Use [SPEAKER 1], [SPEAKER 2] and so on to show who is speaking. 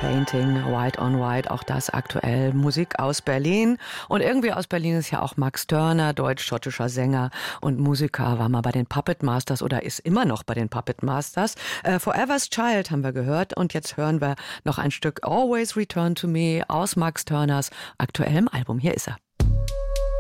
[SPEAKER 1] Painting, White on White, auch das aktuell. Musik aus Berlin. Und irgendwie aus Berlin ist ja auch Max Turner, deutsch-schottischer Sänger und Musiker, war mal bei den Puppet Masters oder ist immer noch bei den Puppet Masters. Forever's Child haben wir gehört und jetzt hören wir noch ein Stück Always Return to Me aus Max Turners aktuellem Album. Hier ist er.